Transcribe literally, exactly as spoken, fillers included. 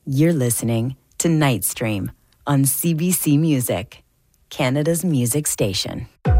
You're listening to Night Stream on C B C Music, Canada's music station.